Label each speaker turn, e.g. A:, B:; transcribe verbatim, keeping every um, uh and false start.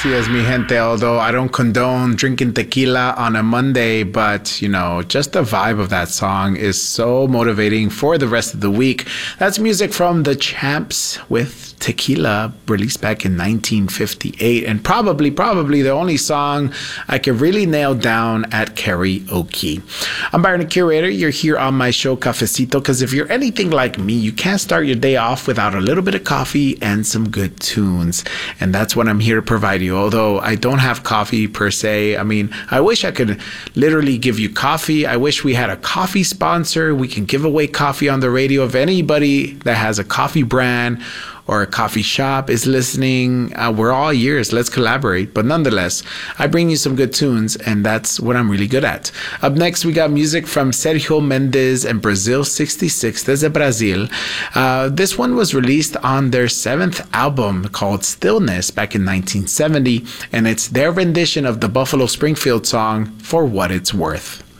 A: Así es, mi gente. Although I don't condone drinking tequila on a Monday, but, you know, just the vibe of that song is so motivating for the rest of the week. That's music from The Champs with Tequila, released back in nineteen fifty-eight, and probably, probably the only song I could really nail down at karaoke. I'm Byron, the Curator. You're here on my show, Cafecito, because if you're anything like me, you can't start your day off without a little bit of coffee and some good tunes. And that's what I'm here to provide you. Although I don't have coffee per se. I mean, I wish I could literally give you coffee. I wish we had a coffee sponsor. We can give away coffee on the radio. If anybody that has a coffee brand or a coffee shop is listening, uh, we're all ears. Let's collaborate. But nonetheless, I bring you some good tunes, and that's what I'm really good at. Up next, we got music from Sergio Mendes and Brazil sixty-six, desde Brazil. Uh, this one was released on their seventh album called Stillness back in nineteen seventy, and it's their rendition of the Buffalo Springfield song, For What It's Worth.